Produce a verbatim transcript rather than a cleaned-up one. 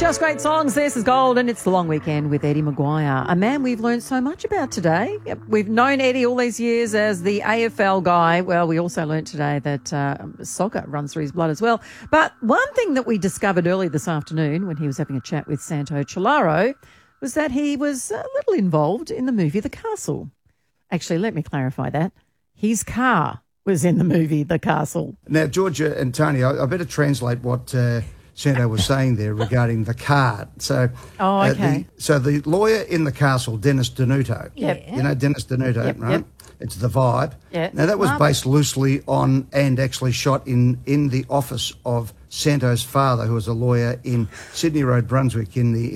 Just great songs. This is Gold, and it's the long weekend with Eddie Maguire, a man we've learned so much about today. Yep, we've known Eddie all these years as the A F L guy. Well, we also learnt today that uh, soccer runs through his blood as well. But one thing that we discovered early this afternoon when he was having a chat with Santo Cilauro was that he was a little involved in the movie The Castle. Actually, let me clarify that. His car was in the movie The Castle. Now, Georgia and Tony, I, I better translate what uh, Santo was saying there regarding the car. So, oh, okay. Uh, the, so the lawyer in The Castle, Dennis Denuto. Yep. You know Dennis Denuto, yep, right? Yep. It's The Vibe. Yep. Now, that was Marvelous. based loosely on and actually shot in, in the office of Santo's father, who was a lawyer in Sydney Road, Brunswick, in the